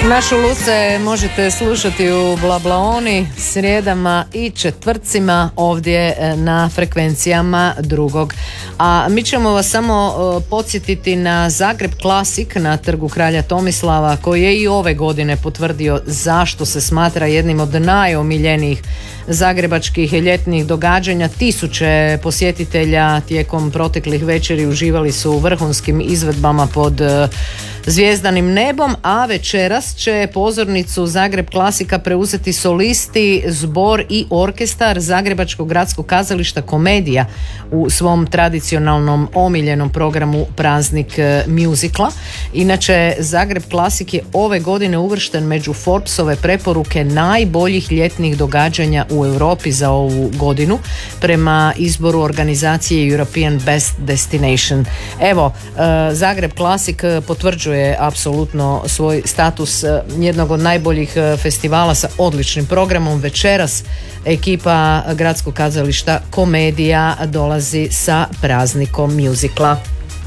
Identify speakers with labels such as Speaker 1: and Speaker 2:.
Speaker 1: Našu Luce možete slušati u Blablaoni srijedama i četvrtcima ovdje na frekvencijama drugog. A mi ćemo vas samo podsjetiti na Zagreb Classic na Trgu kralja Tomislava, koji je i ove godine potvrdio zašto se smatra jednim od najomiljenijih zagrebačkih ljetnih događanja. Tisuće posjetitelja tijekom proteklih večeri uživali su u vrhunskim izvedbama pod zvjezdanim nebom, a večeras će pozornicu Zagreb Klasika preuzeti solisti, zbor i orkestar Zagrebačkog gradskog kazališta Komedija u svom tradicionalnom omiljenom programu Praznik mjuzikla. Inače, Zagreb Klasik je ove godine uvršten među Forbesove preporuke najboljih ljetnih događanja u Europi za ovu godinu prema izboru organizacije European Best Destination. Evo, Zagreb Klasik potvrđuje apsolutno svoj status jednog od najboljih festivala sa odličnim programom. Večeras ekipa Gradskog kazališta Komedija dolazi sa Praznikom mjuzikla.